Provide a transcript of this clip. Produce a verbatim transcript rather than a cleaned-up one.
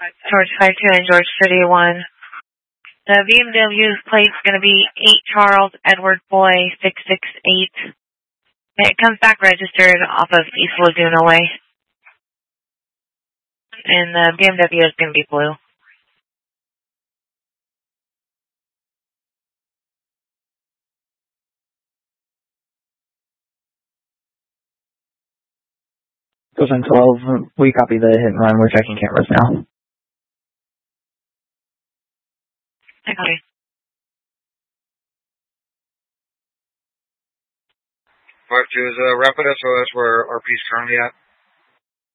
George five two and George thirty-one. The B M W's plate's going to be eight Charles Edward Boy six six eight. It comes back registered off of East Laguna Way. And the B M W is going to be blue. Goes on twelve. We copy the hit and run. We're checking cameras now. I copy. five two is a rapid S O S where R P's currently at.